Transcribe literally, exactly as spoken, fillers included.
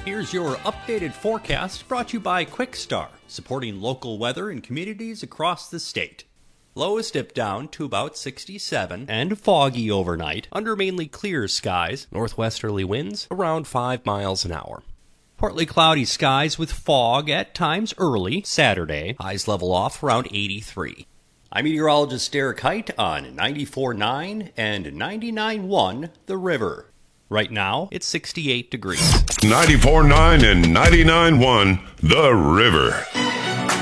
Here's your updated forecast brought to you by QuickStar, supporting local weather in communities across the state. Lows dip down to about sixty-seven and foggy overnight under mainly clear skies. Northwesterly winds around five miles an hour. Partly cloudy skies with fog at times early Saturday. Highs level off around eighty-three. I'm meteorologist Derek Height on ninety-four point nine and ninety-nine point one The River. Right now, it's sixty-eight degrees. ninety-four point nine and ninety-nine point one The River.